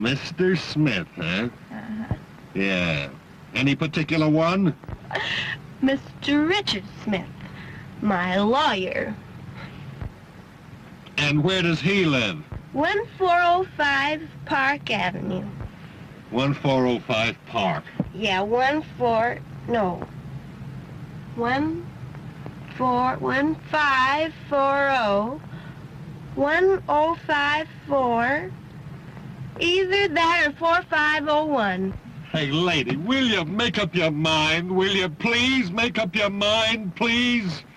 Mr. Smith, huh? Uh-huh. Yeah. Any particular one? Mr. Richard Smith, my lawyer. And where does he live? 1405 Park Avenue. 1405 Park. Yeah, 14... No. 1540. 1054. Either that or 4501. Hey, lady, will you make up your mind? Will you please make up your mind, please?